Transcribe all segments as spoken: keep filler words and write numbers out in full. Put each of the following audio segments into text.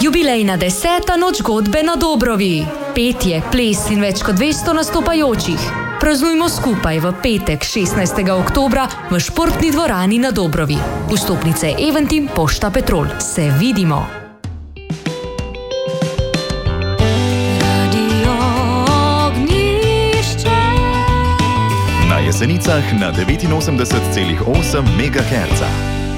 Jubilejna deseta noč godbe na Dobrovi. Petje, ples in več kot dvesto nastopajočih. Praznujmo skupaj v petek šestnajstega oktobra v športni dvorani na Dobrovi. Vstopnice Eventim, Pošta Petrol. Se vidimo! Na Jesenicah na devetinosemdeset celih osem megaherca.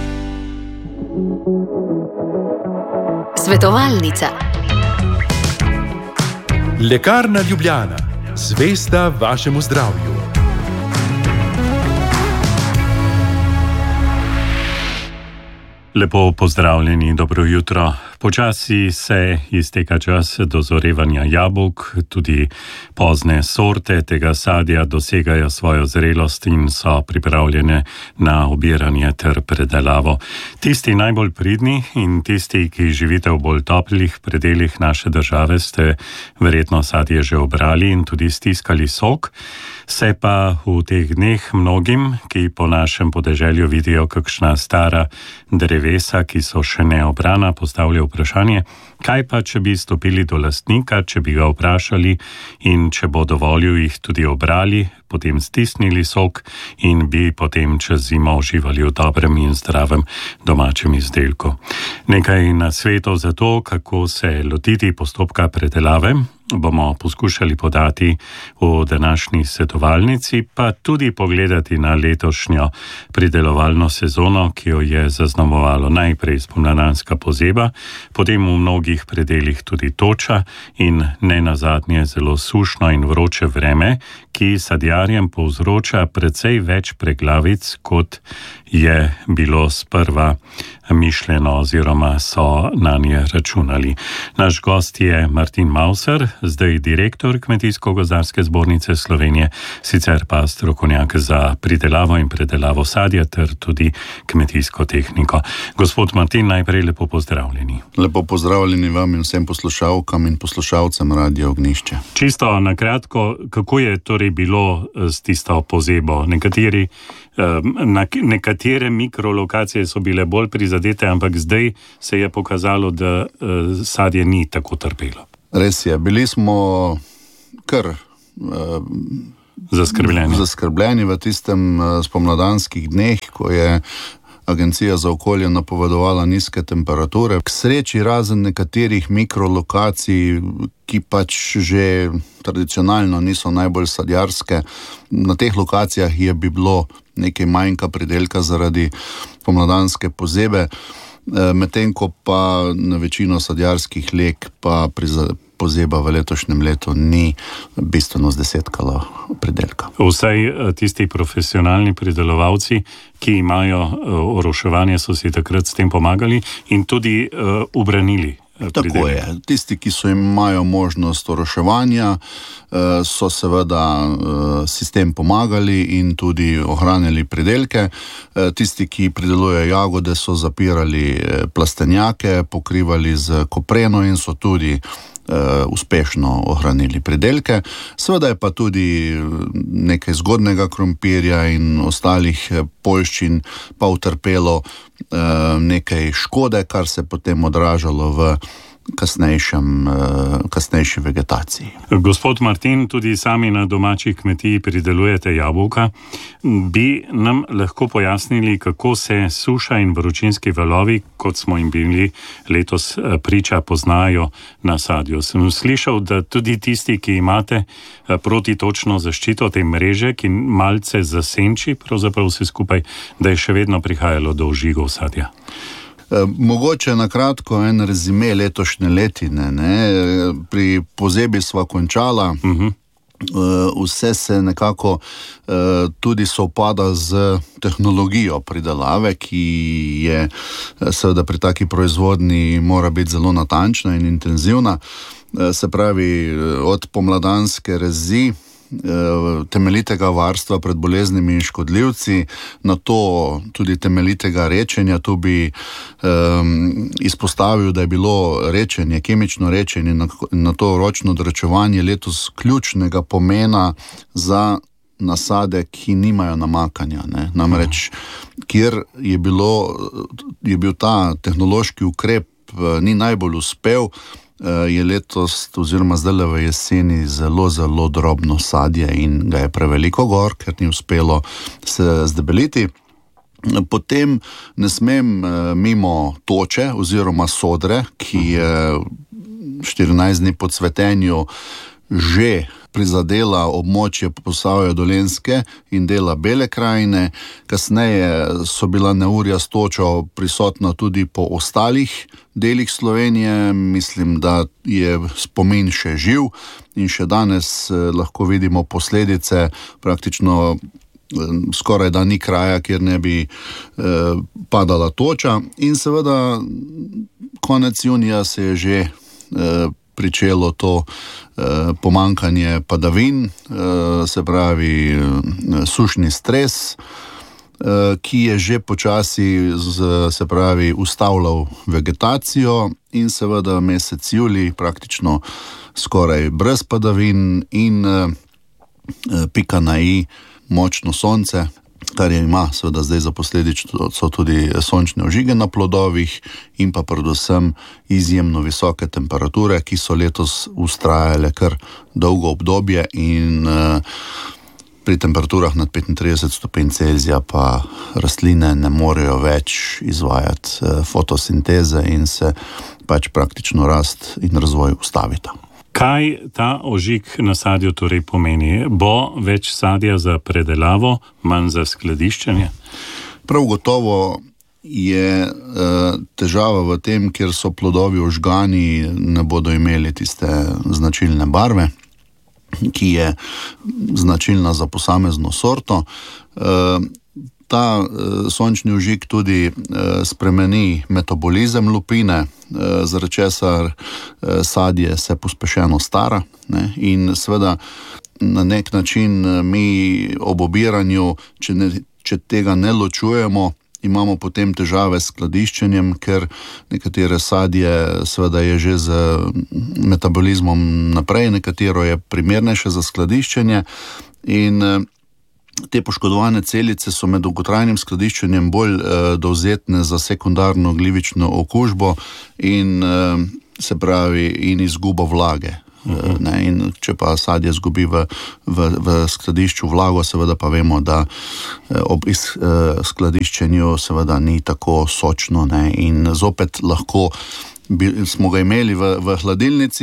Svetovalnica. Lekarna Ljubljana. Zvesta vašemu zdravju. Lepo pozdravljeni, dobro jutro. Počasi se izteka čas dozorevanja jabolk, tudi pozne sorte tega sadja dosegajo svojo zrelost in so pripravljene na obiranje ter predelavo. Tisti najbolj pridni in tisti, ki živite v bolj toplih predelih naše države, ste verjetno sadje že obrali in tudi stiskali sok. Se pa v teh dneh mnogim, ki po našem podeželju vidijo kakšna stara drevesa, ki so še neobrana, postavlja vprašanje, kaj pa, če bi stopili do lastnika, če bi ga vprašali in če bo dovolil jih tudi obrali, potem stisnili sok in bi potem čez zimo uživali v dobrem in zdravem domačem izdelku. Nekaj nasvetov za to, kako se lotiti postopka predelave, bomo poskušali podati v današnji svetovalnici, pa tudi pogledati na letošnjo pridelovalno sezono, ki jo je zaznamovalo najprej spomladanska pozeba, potem v mnogih predelih tudi toča in ne nazadnje zelo sušno in vroče vreme, ki sadjarjem povzroča precej več preglavic, kot je bilo sprva mišljeno oziroma so na nje računali. Naš gost je Martin Mauser, zdaj direktor Kmetijsko-gozdarske zbornice Slovenije, sicer pa strokovnjak za pridelavo in predelavo sadja ter tudi kmetijsko tehniko. Gospod Martin, najprej lepo pozdravljeni. Lepo pozdravljeni vam in vsem poslušalkam in poslušalcem Radio Ognjišče. Čisto na kratko, kako je torej bilo s tisto pozebo? Nekateri Na nekatere mikrolokacije so bile bolj prizadete, ampak zdaj se je pokazalo, da sadje ni tako trpelo. Res je, bili smo kar uh, zaskrbljeni. zaskrbljeni v tistem uh, spomladanskih dneh, ko je Agencija za okolje napovedovala nizke temperature. K sreči razen nekaterih mikrolokacij, ki pač že tradicionalno niso najbolj sadjarske, na teh lokacijah je bi bilo nekaj manjka pridelka zaradi pomladanske pozebe, medtem ko pa na večino sadjarskih leg pa pozeba v letošnjem letu ni bistveno zdesetkala pridelka. Vsaj tisti profesionalni pridelovalci, ki imajo oroševanje, so si takrat s tem pomagali in tudi uh, ubranili. Tako je. Tisti, ki so imajo možnost oroševanja, so seveda sistem pomagali in tudi ohranili pridelke. Tisti, ki pridelujejo jagode, so zapirali plastenjake, pokrivali z kopreno in so tudi uspešno ohranili pridelke. Seveda je pa tudi nekaj zgodnega krompirja in ostalih poljščin pa utrpelo nekaj škode, kar se potem odražalo v kasnejšem, kasnejši vegetaciji. Gospod Martin, tudi sami na domači kmetiji pridelujete jabolka. Bi nam lahko pojasnili, kako se suša in vročinski valovi, kot smo jim bili letos priča, poznajo na sadju? Sem slišal, da tudi tisti, ki imate protitočno zaščito te mreže, ki malce zasenči pravzaprav vse skupaj, da je še vedno prihajalo do ožigov sadja. Mogoče na kratko en rezime letošnje letine. Ne? Pri pozebi sva končala, uh-huh. Vse se nekako tudi sovpada z tehnologijo pridelave, ki je seveda pri taki proizvodnji mora biti zelo natančna in intenzivna. Se pravi, od pomladanske rezi, temeljitega varstva pred boleznimi in škodljivci, na to tudi temeljitega rečenja. Tu bi um, izpostavil, da je bilo rečenje, kemično rečenje, na, na to ročno drečevanje letos ključnega pomena za nasade, ki nimajo namakanja. Ne? Namreč, kjer je, bilo, je bil ta tehnološki ukrep ni najbolj uspel, je letos oziroma zdaj v jeseni zelo, zelo drobno sadje in ga je preveliko gor, ker ni uspelo se zdebeliti. Potem ne smem mimo toče oziroma sodre, ki je štirinajst dni po cvetenju že prizadela območje Posavja Dolenjske in dela Bele krajine. Kasneje so bila neurja s točo prisotna tudi po ostalih delih Slovenije. Mislim, da je spomin še živ in še danes lahko vidimo posledice. Praktično skoraj da ni kraja, kjer ne bi eh, padala toča. In seveda konec junija se je že eh, pričelo to eh, pomankanje padavin, eh, se pravi eh, sušni stres, eh, ki je že počasi z, se pravi ustavljal vegetacijo in seveda mesec julij praktično skoraj brez padavin in eh, pika na i močno sonce, kar je ima seveda zdaj za posledično so tudi sončne ožige na plodovih in pa predvsem izjemno visoke temperature, ki so letos vztrajale kar dolgo obdobje in uh, pri temperaturah nad petintrideset stopinj Celzija pa rastline ne morejo več izvajati uh, fotosinteze in se pač praktično rast in razvoj ustavita. Kaj ta ožig na sadju torej pomeni? Bo več sadja za predelavo, manj za skladiščenje? Prav gotovo je e, težava v tem, ker so plodovi ožgani, ne bodo imeli tiste značilne barve, ki je značilna za posamezno sorto. E, Ta e, sončni ožig tudi e, spremeni metabolizem lupine, e, zaradi česar e, sadje se pospešeno stara, ne, in seveda na nek način mi ob obiranju, če, ne, če tega ne ločujemo, imamo potem težave s skladiščenjem, ker nekatere sadje seveda je že z metabolizmom naprej, nekatero je primernejše za skladiščenje in e, te poškodovane celice so med dolgotrajnim skladiščenjem bolj eh, dovzetne za sekundarno glivično okužbo in eh, se pravi in izgubo vlage. Uh-huh. Ne, in če pa sadje zgubi v, v, v skladišču vlago, seveda pa vemo, da eh, ob iz, eh, skladiščenju seveda ni tako sočno, ne, in zopet lahko Bi, smo ga imeli v, v hladilnici,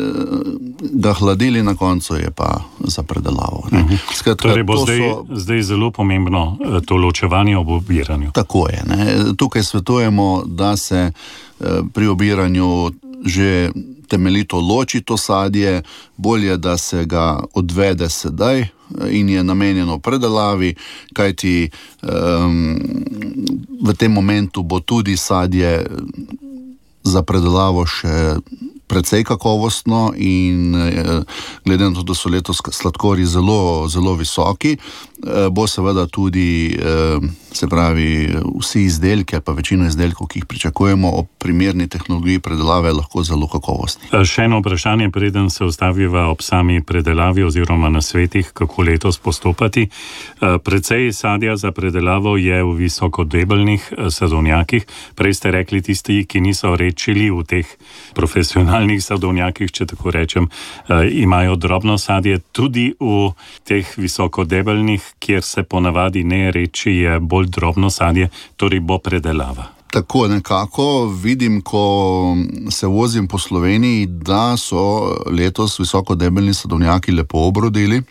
ga hladili, na koncu je pa za predelavo. Uh-huh. Skratka, torej bo zdaj, so, zdaj zelo pomembno to ločevanje ob obiranju. Tako je. Ne. Tukaj svetujemo, da se pri obiranju že temeljito loči to sadje, bolje, da se ga odvede sedaj in je namenjeno predelavi, kajti um, v tem momentu bo tudi sadje za predelavo še precej kakovostno in eh, glede na to, da so letos sladkorji zelo, zelo visoki, eh, bo seveda tudi, eh, se pravi, vsi izdelki ali pa večino izdelkov, ki jih pričakujemo ob primerni tehnologiji predelave, lahko zelo kakovostni. Še eno vprašanje, preden se ostaviva ob sami predelavi oziroma na svetih, kako letos postopati. Eh, precej sadja za predelavo je v visokodebelnih sadovnjakih. Prej ste rekli tisti, ki niso rečili v teh profesionalnih sadovnjakih, če tako rečem, eh, imajo drobno sadje. Tudi v teh visokodebelnih, kjer se ponavadi ne reči, je bolj drobno sadje, torej bo predelava. Tako nekako vidim, ko se vozim po Sloveniji, da so letos visokodebelni sadovnjaki lepo obrodili.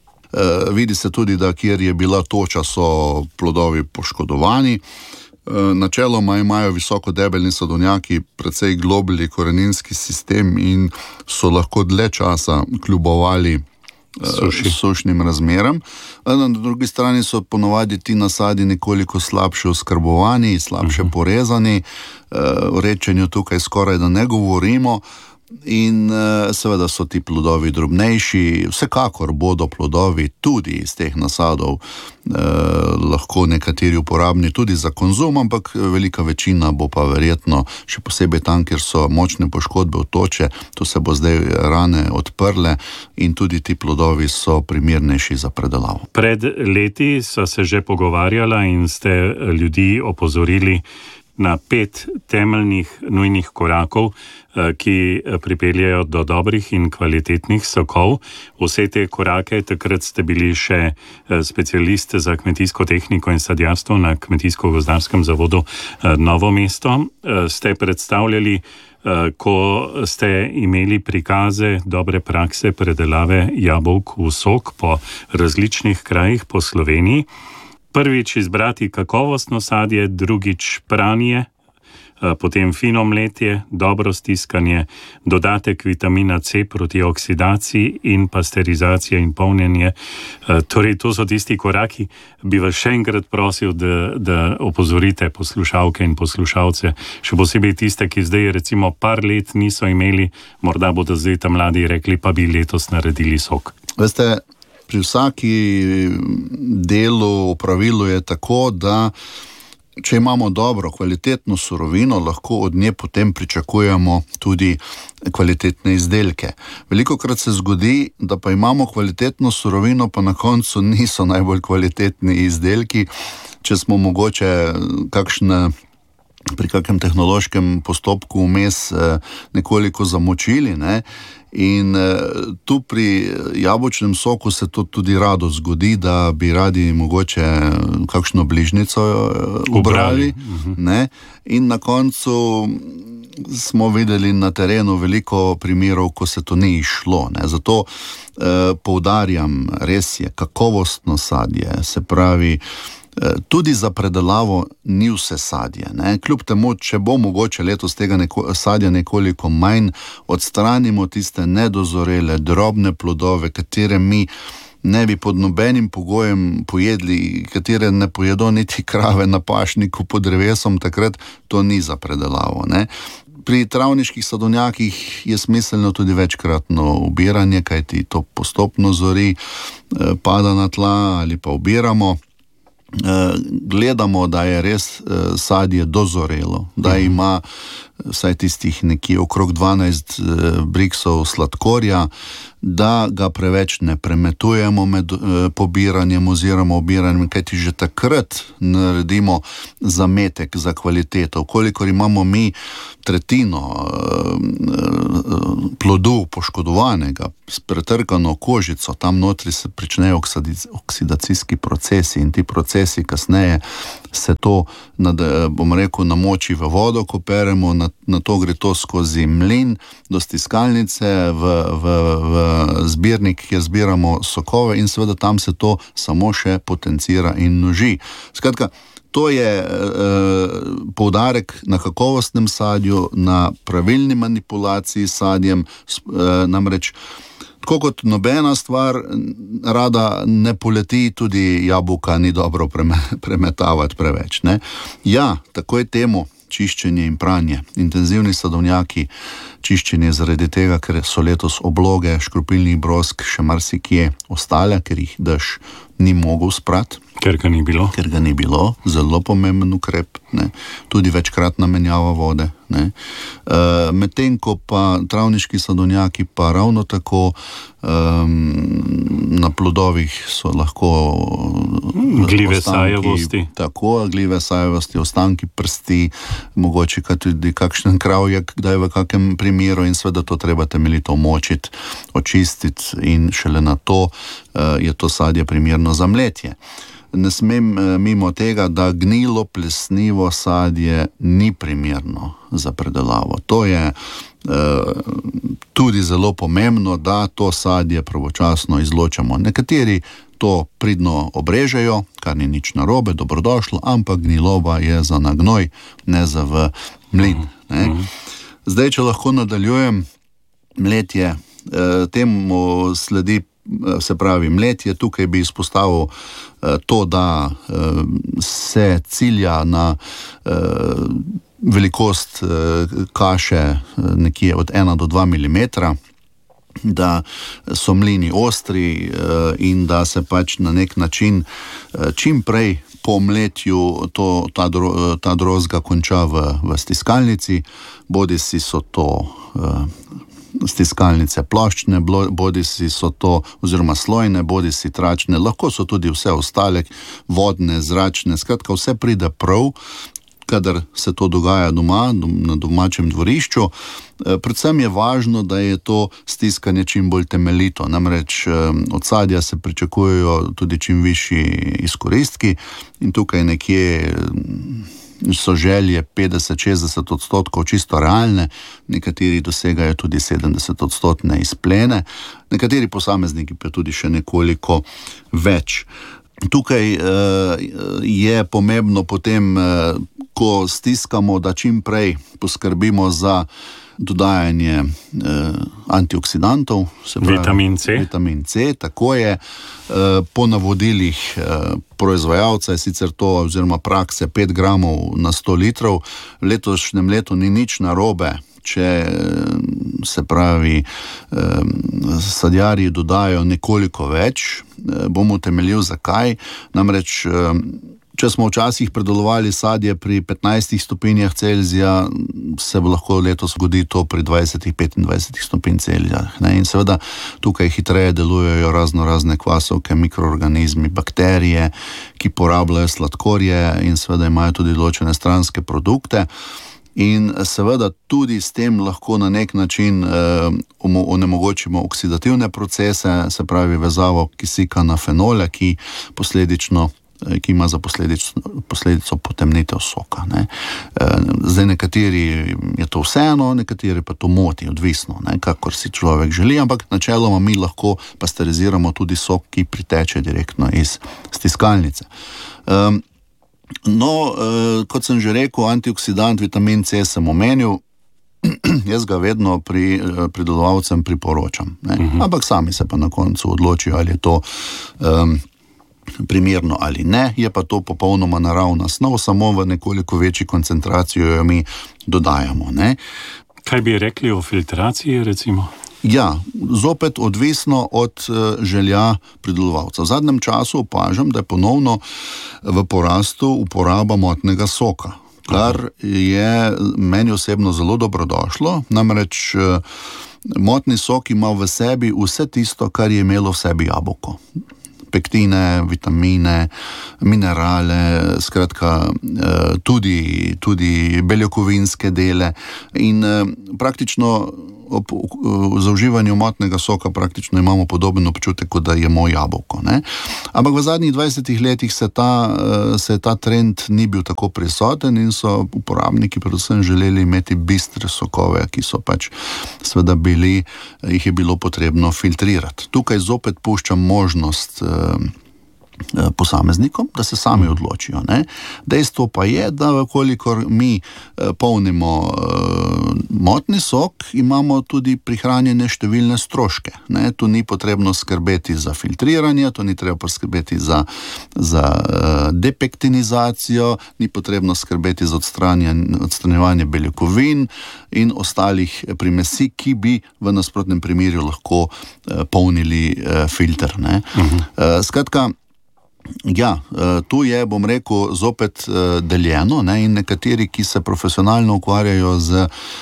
E, vidi se tudi, da kjer je bila toča, so plodovi poškodovani. Načeloma imajo visokodebelni sadovnjaki precej globlji koreninski sistem in so lahko dlje časa kljubovali Suši. sušnim razmeram. Na drugi strani so ponovadi ti nasadi nekoliko slabše oskrbovani, slabše uh-huh. porezani, o rečenju tukaj skoraj da ne govorimo. In seveda so ti plodovi drobnejši, vsekakor bodo plodovi tudi iz teh nasadov eh, lahko nekateri uporabni tudi za konzum, ampak velika večina bo pa verjetno, še posebej tam, kjer so močne poškodbe od toče, tu se bo zdaj rane odprle in tudi ti plodovi so primernejši za predelavo. Pred leti so se že pogovarjala in ste ljudi opozorili na pet temeljnih nujnih korakov, ki pripeljajo do dobrih in kvalitetnih sokov. Vse te korake, takrat ste bili še specialist za kmetijsko tehniko in sadjarstvo na Kmetijsko-gozdarskem zavodu Novo mesto, ste predstavljali, ko ste imeli prikaze dobre prakse predelave jabolk v sok po različnih krajih po Sloveniji. Prvič izbrati kakovostno sadje, drugič pranje, potem fino mletje, dobro stiskanje, dodatek vitamina C proti oksidaciji in pasterizacija in polnjenje. Torej, to so tisti koraki. Bi vas še enkrat prosil, da, da opozorite poslušalke in poslušalce, še posebej tiste, ki zdaj recimo par let niso imeli, morda bodo zdaj tam mladi rekli, pa bi letos naredili sok. Veste, pri vsaki delu, opravilu je tako, da če imamo dobro, kvalitetno surovino, lahko od nje potem pričakujemo tudi kvalitetne izdelke. Velikokrat se zgodi, da pa imamo kvalitetno surovino, pa na koncu niso najbolj kvalitetni izdelki, če smo mogoče kakšne pri kakem tehnološkem postopku vmes nekoliko zamočili, ne? In tu pri jabolčnem soku se to tudi rado zgodi, da bi radi mogoče kakšno bližnico ubrali, ne? In na koncu smo videli na terenu veliko primerov, ko se to ni išlo, ne? Zato eh, poudarjam, res je, kakovostno sadje, se pravi, tudi za predelavo ni vse sadje, ne? Kljub temu, če bo mogoče letos tega neko, sadja nekoliko manj, odstranimo tiste nedozorele, drobne plodove, katere mi ne bi pod nobenim pogojem pojedli, katere ne pojedo niti krave na pašniku pod drevesom, takrat to ni za predelavo, ne? Pri travniških sadovnjakih je smiselno tudi večkratno ubiranje, kajti to postopno zori, pada na tla ali pa ubiramo. Gledamo, da je res sadje dozorelo, da ima vsaj tistih nekje okrog dvanajst briksov sladkorja, da ga preveč ne premetujemo med pobiranjem oziroma obiranjem, kajti že takrat naredimo zametek za kvaliteto. Kolikor imamo mi tretjino plodu poškodovanega s pretrkano kožico, tam notri se pričnejo oksidacijski procesi in ti procesi kasneje se to, bom rekel, namoči v vodo, ko peremo, na, na to gre to skozi mlin do stiskalnice v, v, v zbirnik, kjer zbiramo sokove in seveda tam se to samo še potencira in množi. Skratka, to je e, poudarek na kakovostnem sadju, na pravilni manipulaciji s sadjem, e, namreč tako kot nobena stvar rada ne poleti, tudi jabolka ni dobro premetavati preveč, ne? Ja, tako je temu čiščenje in pranje. Intenzivni sadovnjaki, čiščenje zaradi tega, ker so letos obloge škropilnih brosk še marsikje ostale, ker jih dež ni mogel sprati. Ker ga ni bilo. Ker ga ni bilo, zelo pomemben ukrep, ne? Tudi večkratna menjava vode, ne? E, medtem ko pa travniški sadovnjaki pa ravno tako um, na plodovih so lahko gljive ostanki, sajavosti. Tako, gljive sajavosti, ostanki prsti, mogoče tudi kakšen kravjak, kdaj v kakem primeru in seveda to treba temeljito močiti, očistiti in šele na to uh, je to sadje primerno za mletje. Ne smem mimo tega, da gnilo, plesnivo sadje ni primerno za predelavo. To je e, tudi zelo pomembno, da to sadje pravočasno izločamo. Nekateri to pridno obrežejo, kar ni nič narobe, dobrodošlo, ampak gniloba je za nagnoj, ne za v mlin, ne? Zdaj, če lahko nadaljujem, mletje, e, temu sledi, se pravi mletje, tukaj bi izpostavil to, da se cilja na velikost kaše nekje od ena do dva milimetra, da so mlini ostri in da se pač na nek način čim prej po mletju to, ta, dro, ta drozga konča v, v stiskalnici, bodisi so to stiskalnice ploščne, bodisi so to oziroma slojne, bodisi tračne, lahko so tudi vse ostale, vodne, zračne, skratka vse pride prav, kadar se to dogaja doma, na domačem dvorišču. Predvsem je važno, da je to stiskanje čim bolj temeljito. Namreč od sadja se pričakujejo tudi čim višji izkoristki in tukaj nekje so želje petdeset do šestdeset odstotkov čisto realne, nekateri dosegajo tudi sedemdeset odstotne izplene, nekateri posamezniki pa tudi še nekoliko več. Tukaj uh, je pomembno potem, uh, ko stiskamo, da čim prej poskrbimo za dodajanje uh, antioksidantov, se pravi vitamin C. Vitamin C, tako je. Uh, po navodilih uh, proizvajalca je sicer to, oziroma prakse, pet gramov na sto litrov. V letošnjem letu ni nič narobe, če se pravi sadjarji dodajo nekoliko več. Bom utemeljil zakaj. Namreč, če smo včasih predelovali sadje pri petnajstih stopinjah Celzija, se bo lahko letos zgodi to pri dvajsetih, petindvajsetih stopinj Celzija. In seveda tukaj hitreje delujejo razno razne kvasovke, mikroorganizmi, bakterije, ki porabljajo sladkorje in seveda imajo tudi določene stranske produkte. In seveda tudi s tem lahko na nek način eh, onemogočimo oksidativne procese, se pravi vezavo kisika na fenole, ki posledično ki ima za posledico, posledico potemnitev soka. Ne. Zdaj nekateri je to vseeno, nekateri pa to moti, odvisno, ne, kakor si človek želi, ampak načeloma mi lahko pasteriziramo tudi sok, ki priteče direktno iz stiskalnice. Um, no, uh, kot sem že rekel, antioksidant vitamin C sem omenil, jaz ga vedno pri pridelovalcem priporočam, ne. Uh-huh. Ampak sami se pa na koncu odločijo, ali je to um, primerno ali ne, je pa to popolnoma naravna snov, samo v nekoliko večji koncentraciji jo mi dodajamo. Ne. Kaj bi rekli o filtraciji, recimo? Ja, zopet odvisno od uh, želja pridelovalca. V zadnjem času opažam, da je ponovno v porastu uporaba motnega soka, kar je meni osebno zelo dobrodošlo, namreč uh, motni sok ima v sebi vse tisto, kar je imelo v sebi jabolko. Pektine, vitamine, minerale, skratka tudi, tudi beljakovinske dele in praktično ob zaužívanju motnega soka praktično imamo podoben občutek, kot da jemo jabolko. Ne? Ampak v zadnjih dvajsetih letih se ta, se ta trend ni bil tako prisoten in so uporabniki predvsem želeli imeti bistre sokove, ki so pač seveda bili, jih je bilo potrebno filtrirati. Tukaj zopet puščam možnost posameznikom, da se sami odločijo. Ne? Dejstvo pa je, da kolikor mi polnimo motni sok, imamo tudi prihranjene številne stroške. Ne? Tu ni potrebno skrbeti za filtriranje, tu ni treba skrbeti za, za depektinizacijo, ni potrebno skrbeti za odstranjevanje beljakovin in ostalih primesi, ki bi v nasprotnem primeru lahko polnili filter. Ne? Uh-huh. Skratka, ja, tu je, bom rekel, zopet deljeno, ne, in nekateri, ki se profesionalno ukvarjajo z,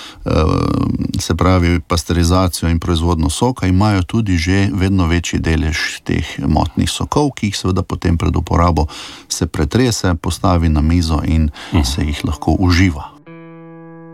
se pravi, pasterizacijo in proizvodno soka, imajo tudi že vedno večji delež teh motnih sokov, ki jih seveda potem pred uporabo se pretrese, postavi na mizo in se jih lahko uživa.